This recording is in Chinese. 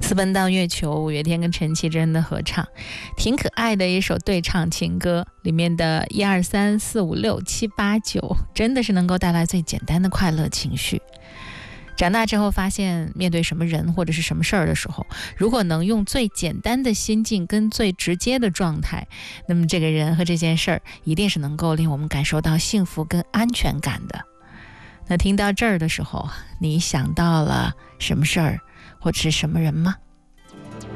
私奔到月球，五月天跟陈绮贞的合唱，挺可爱的一首对唱情歌，里面的1、2、3、4、5、6、7、8、9，真的是能够带来最简单的快乐情绪。长大之后发现，面对什么人或者是什么事儿的时候，如果能用最简单的心境跟最直接的状态，那么这个人和这件事儿一定是能够令我们感受到幸福跟安全感的。那听到这儿的时候，你想到了什么事儿或者是什么人吗？